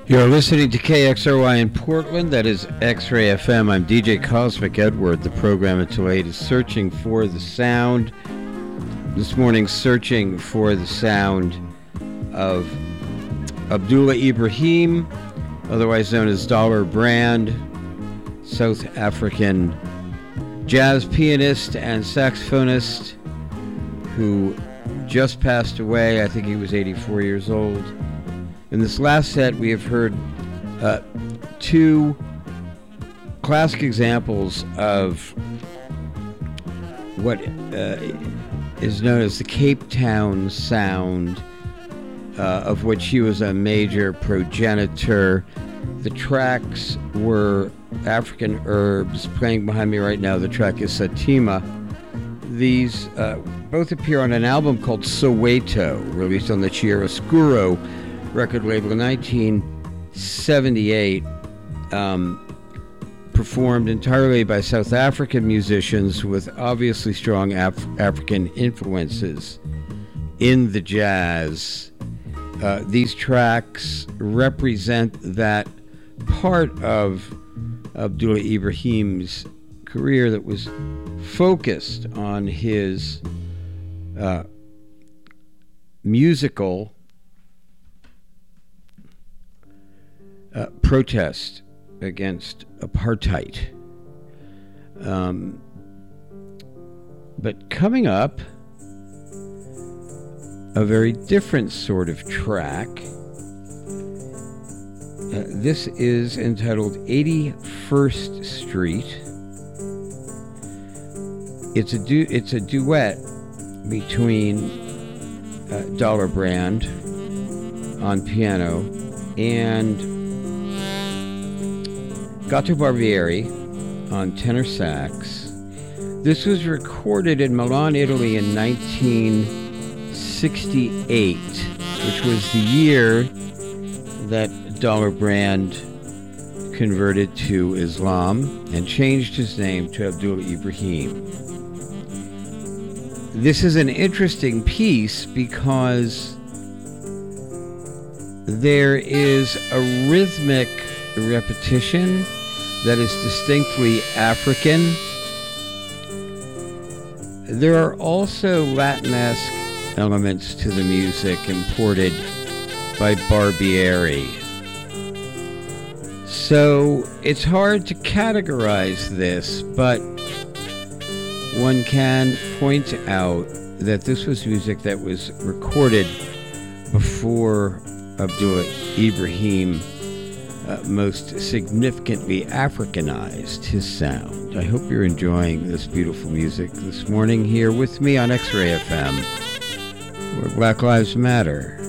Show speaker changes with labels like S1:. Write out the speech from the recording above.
S1: You're listening to KXRY in Portland. That is X-Ray FM. I'm DJ Cosmic Edward. The program until 8 is Searching for the Sound. This morning, searching for the sound of Abdullah Ibrahim, otherwise known as Dollar Brand, South African jazz pianist and saxophonist who just passed away. I think he was 84 years old. In this last set, we have heard two classic examples of what is known as the Cape Town sound, of which he was a major progenitor. The tracks were African Herbs. Playing behind me right now, the track is Satima. These both appear on an album called Soweto, released on the Chiaroscuro record label in 1978, performed entirely by South African musicians with obviously strong African influences in the jazz. These tracks represent that part of Abdullah Ibrahim's career that was focused on his musical protest against apartheid. But coming up, a very different sort of track. This is entitled 81st Street. It's a duet between Dollar Brand on piano and Gato Barbieri on tenor sax. This was recorded in Milan, Italy in 1968, which was the year that Dollar Brand converted to Islam and changed his name to Abdullah Ibrahim. This is an interesting piece because there is a rhythmic repetition that is distinctly African. There are also Latin-esque elements to the music imported by Barbieri. So it's hard to categorize this, but one can point out that this was music that was recorded before Abdullah Ibrahim most significantly Africanized his sound. I hope you're enjoying this beautiful music this morning here with me on X-Ray FM, where Black Lives Matter.